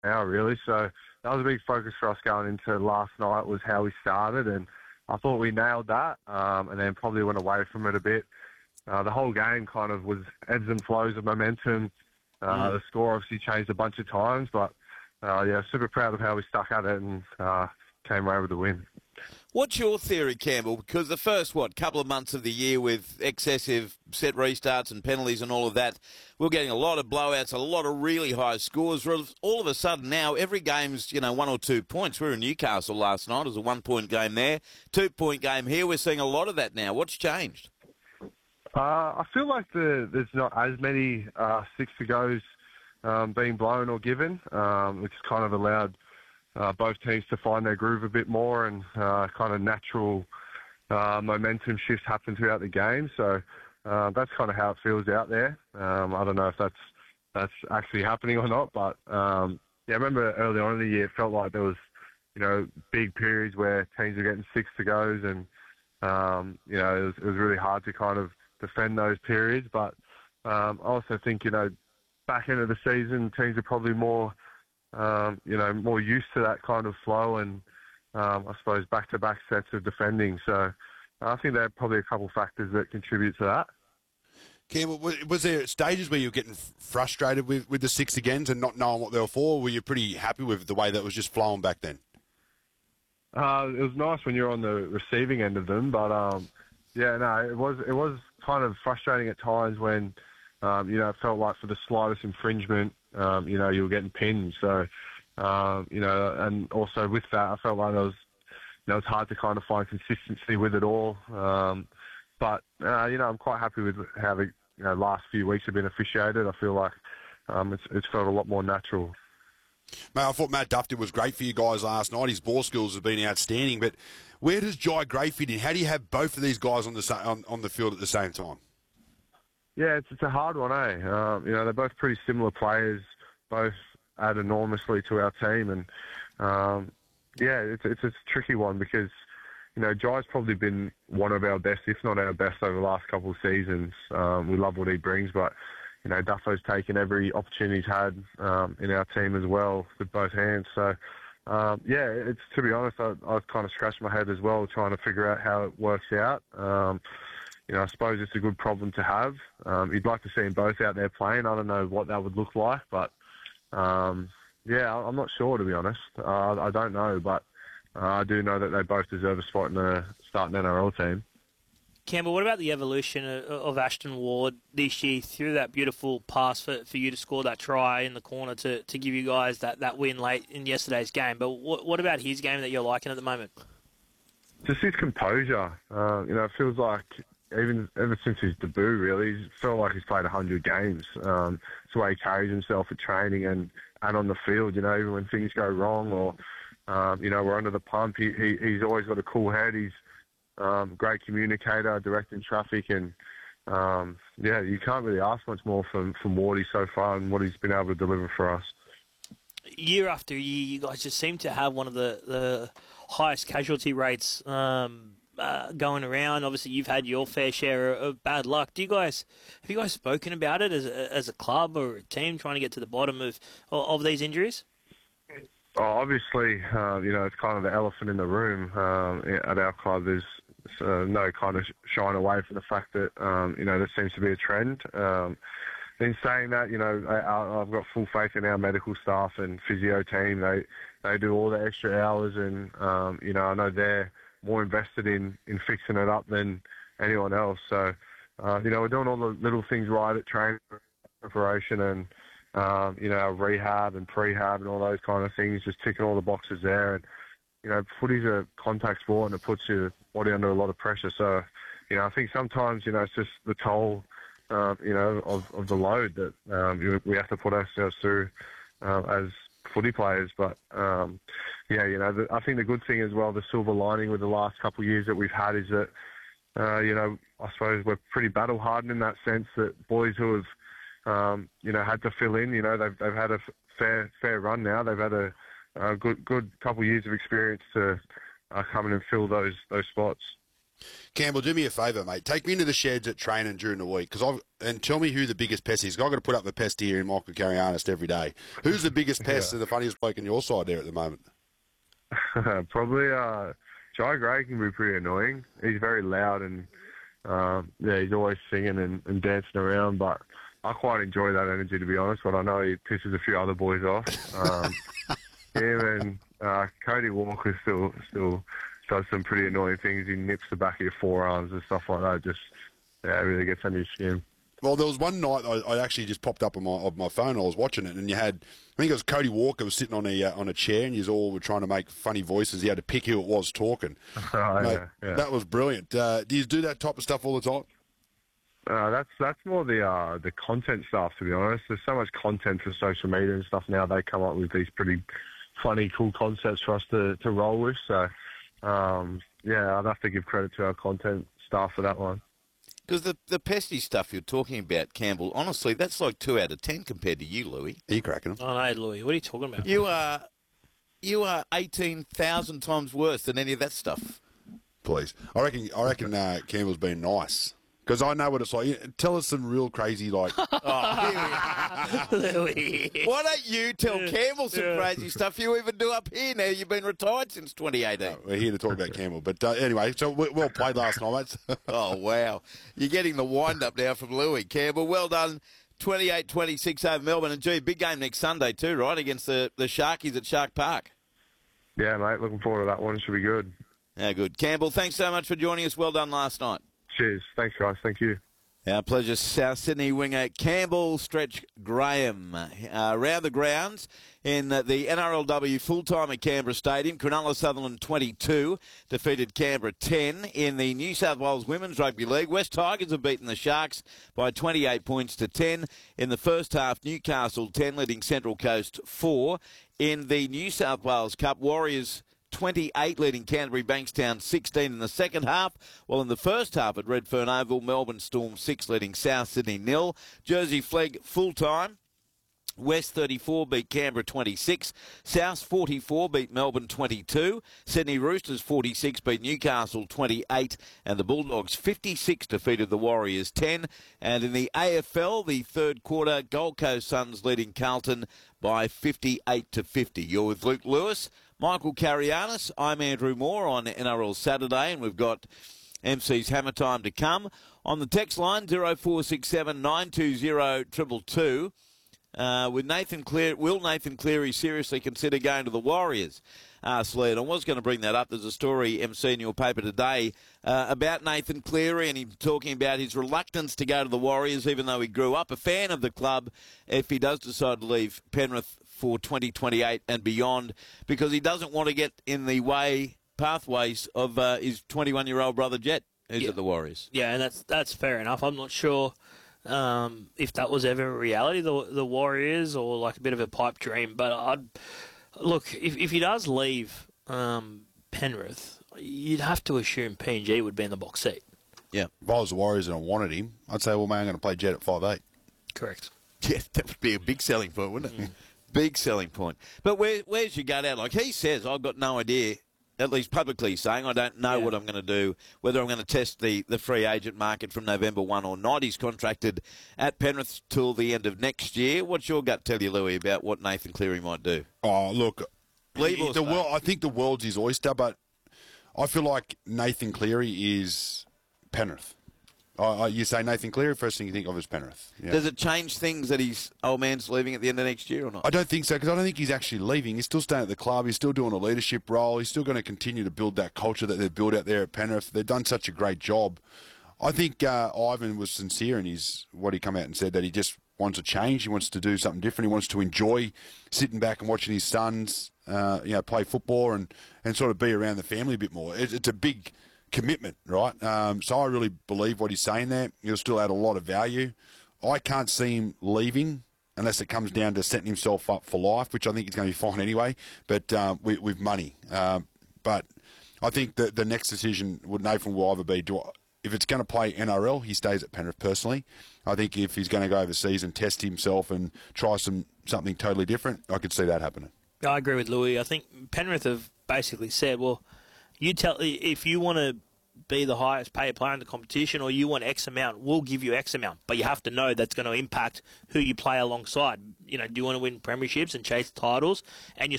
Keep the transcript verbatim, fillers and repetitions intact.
now, really. So that was a big focus for us going into last night, was how we started, and I thought we nailed that, um, and then probably went away from it a bit. Uh, the whole game kind of was ebbs and flows of momentum. Uh, Mm. The score obviously changed a bunch of times, but uh, yeah, super proud of how we stuck at it and uh, came away with the win. What's your theory, Campbell? Because the first, what, couple of months of the year with excessive set restarts and penalties and all of that, we're getting a lot of blowouts, a lot of really high scores. All of a sudden now, every game's, you know, one or two points. We were in Newcastle last night. It was a one-point game there. Two-point game here. We're seeing a lot of that now. What's changed? Uh, I feel like the, there's not as many uh, six-to-goes um, being blown or given, um, which has kind of allowed Uh, both teams to find their groove a bit more, and uh, kind of natural uh, momentum shifts happen throughout the game. So uh, that's kind of how it feels out there. Um, I don't know if that's that's actually happening or not, but um, yeah, I remember early on in the year it felt like there was, you know, big periods where teams were getting six to goes, and um, you know it was, it was really hard to kind of defend those periods. But um, I also think, you know, back end of the season, teams are probably more Um, you know, more used to that kind of flow and, um, I suppose, back-to-back sets of defending. So I think there are probably a couple of factors that contribute to that. Campbell, was there stages where you were getting frustrated with, with the six agains and not knowing what they were for, or were you pretty happy with the way that was just flowing back then? Uh, it was nice when you're on the receiving end of them, but um, yeah, no, it was it was kind of frustrating at times when, um, you know, it felt like for the slightest infringement, Um, you know, you were getting pinned. So, um, you know, and also with that, I felt like it was, you know, it's hard to kind of find consistency with it all. Um, but, uh, you know, I'm quite happy with how the you know, last few weeks have been officiated. I feel like um, it's, it's felt a lot more natural. Mate, I thought Matt Duffy was great for you guys last night. His ball skills have been outstanding. But where does Jai Gray fit in? How do you have both of these guys on the sa- on, on the field at the same time? Yeah, it's it's a hard one, eh? Um, you know, they're both pretty similar players, both add enormously to our team, and um, yeah, it's it's a tricky one because, you know, Jai's probably been one of our best, if not our best, over the last couple of seasons. Um, we love what he brings, but you know, Duffo's taken every opportunity he's had um, in our team as well with both hands. So um, yeah, it's to be honest, I, I've kind of scratched my head as well, trying to figure out how it works out. Um, You know, I suppose it's a good problem to have. Um, you'd like to see them both out there playing. I don't know what that would look like, but um, yeah, I'm not sure, to be honest. Uh, I don't know, but uh, I do know that they both deserve a spot in the starting N R L team. Campbell, what about the evolution of, of Ashton Ward this year through that beautiful pass for, for you to score that try in the corner to, to give you guys that, that win late in yesterday's game? But what, what about his game that you're liking at the moment? Just his composure. Uh, you know, it feels like even ever since his debut, really, he's felt like he's played one hundred games. Um, it's the way he carries himself at training and, and on the field, you know, even when things go wrong or, um, you know, we're under the pump, he, he, he's always got a cool head. He's um, a great communicator, directing traffic, and, um, yeah, you can't really ask much more from, from Wardy so far and what he's been able to deliver for us. Year after year, you guys just seem to have one of the, the highest casualty rates um Uh, going around. Obviously, you've had your fair share of bad luck. Do you guys have you guys spoken about it as a, as a club or a team trying to get to the bottom of of these injuries? Oh, obviously, uh, you know, it's kind of the elephant in the room um, at our club. There's uh, no kind of shying away from the fact that um, you know there seems to be a trend. Um, in saying that, you know, I, I've got full faith in our medical staff and physio team. They they do all the extra hours, and um, you know, I know they're more invested in, in fixing it up than anyone else. So, uh, you know, we're doing all the little things right at training preparation and, um, you know, rehab and prehab and all those kind of things, just ticking all the boxes there. And, you know, footy's a contact sport and it puts your body under a lot of pressure. So, you know, I think sometimes, you know, it's just the toll, uh, you know, of, of the load that um, we have to put ourselves through uh, as footy players. But, um, yeah, you know, the, I think the good thing as well, the silver lining with the last couple of years that we've had is that, uh, you know, I suppose we're pretty battle hardened in that sense that boys who have, um, you know, had to fill in, you know, they've they've had a fair fair run now. They've had a, a good good couple of years of experience to uh, come in and fill those those spots. Campbell, do me a favour, mate. Take me into the sheds at training during the week, cause I've, and tell me who the biggest pest is. I've got to put up the pest here in Michael Carianis every day. Who's the biggest pest Yeah. and the funniest bloke on your side there at the moment? Probably uh, Jai Gray can be pretty annoying. He's very loud and um, yeah, he's always singing and, and dancing around. But I quite enjoy that energy, to be honest. But I know he pisses a few other boys off. Um, him and uh, Cody Walker still still does some pretty annoying things. He nips the back of your forearms and stuff like that. Just yeah, it really gets under your skin. Well, there was one night I, I actually just popped up on my on my phone. I was watching it, and you had, I think it was Cody Walker was sitting on a uh, on a chair, and you all were trying to make funny voices. He had to pick who it was talking. Oh, Mate, yeah, yeah. That was brilliant. Uh, do you do that type of stuff all the time? Uh, that's that's more the uh, the content stuff, to be honest. There's so much content for social media and stuff now. They come up with these pretty funny, cool concepts for us to, to roll with. So, um, yeah, I'd have to give credit to our content staff for that one. Because the, the pesty stuff you're talking about, Campbell, honestly, that's like two out of ten compared to you, Louis. Are you cracking them? Oh, no, Louis, what are you talking about? You are, you are eighteen thousand times worse than any of that stuff. Please, I reckon. I reckon uh, Campbell's been nice. Because I know what it's like. Tell us some real crazy, like... Oh, Louis. why don't you tell Campbell some Yeah. crazy stuff you even do up here now you've been retired since twenty eighteen? We're here to talk about Campbell. But uh, anyway, so we, well played last night, mate. Oh, wow. You're getting the wind-up now from Louis. Campbell, well done. twenty-eight twenty-six over Melbourne. And, gee, big game next Sunday too, right, against the, the Sharkies at Shark Park. Yeah, mate, looking forward to that one. Should be good. Yeah, good. Campbell, thanks so much for joining us. Well done last night. Cheers. Thanks, guys. Thank you. Our pleasure, South Sydney winger Campbell Stretch Graham. Uh, around the grounds in uh, the N R L W full-time at Canberra Stadium, Cronulla Sutherland twenty-two defeated Canberra ten. In the New South Wales Women's Rugby League, West Tigers have beaten the Sharks by twenty-eight points to ten. In the first half, Newcastle ten, leading Central Coast four. In the New South Wales Cup, Warriors twenty-eight, leading Canterbury Bankstown sixteen in the second half, while in the first half at Redfern Oval, Melbourne Storm six, leading South Sydney nil. Jersey Flegg full-time. West thirty-four beat Canberra twenty-six. South forty-four beat Melbourne twenty-two. Sydney Roosters forty-six beat Newcastle twenty-eight. And the Bulldogs fifty-six defeated the Warriors ten. And in the A F L, the third quarter, Gold Coast Suns leading Carlton by fifty-eight to fifty. You're with Luke Lewis, Michael Carianis. I'm Andrew Moore on N R L Saturday, and we've got M C's Hammer Time to come. On the text line, zero four six seven nine two zero two two two. Uh, with Nathan Cleary, will Nathan Cleary seriously consider going to the Warriors? Asked Lee. And I was going to bring that up. There's a story, M C, in your paper today uh, about Nathan Cleary, and him talking about his reluctance to go to the Warriors, even though he grew up a fan of the club, if he does decide to leave Penrith for twenty twenty-eight and beyond, because he doesn't want to get in the way, pathways of uh, his twenty-one-year-old brother Jet, who's Yeah. at the Warriors. Yeah, and that's that's fair enough. I'm not sure um, if that was ever a reality, the the Warriors, or like a bit of a pipe dream. But I'd look, if if he does leave um, Penrith, you'd have to assume P N G would be in the box seat. Yeah. If I was the Warriors and I wanted him, I'd say, well, mate, I'm going to play Jet at five eight. Correct. Yeah, that would be a big selling point, wouldn't it? Big selling point. But where, where's your gut out? Like he says, I've got no idea, at least publicly saying, I don't know Yeah. what I'm going to do, whether I'm going to test the, the free agent market from November first or not. He's contracted at Penrith till the end of next year. What's your gut tell you, Louis, about what Nathan Cleary might do? Oh, look, Leave or the stay? world, I think the world's his oyster, but I feel like Nathan Cleary is Penrith. I, I, you say Nathan Cleary, first thing you think of is Penrith. Yeah. Does it change things that his old man's leaving at the end of next year or not? I don't think so, because I don't think he's actually leaving. He's still staying at the club. He's still doing a leadership role. He's still going to continue to build that culture that they've built out there at Penrith. They've done such a great job. I think uh, Ivan was sincere in his what he come out and said, that he just wants a change. He wants to do something different. He wants to enjoy sitting back and watching his sons, uh, you know, play football and, and sort of be around the family a bit more. It, it's a big commitment, right? Um, so I really believe what he's saying there. He'll still add a lot of value. I can't see him leaving unless it comes down to setting himself up for life, which I think he's going to be fine anyway, but um, with, with money. Um, but I think that the next decision would Nathan will either be, do I, if it's going to play N R L, he stays at Penrith personally. I think if he's going to go overseas and test himself and try some something totally different, I could see that happening. I agree with Louis. I think Penrith have basically said, well, you tell if you want to be the highest paid player in the competition, or you want X amount, we'll give you X amount. But you have to know that's going to impact who you play alongside. You know, do you want to win premierships and chase titles, and you're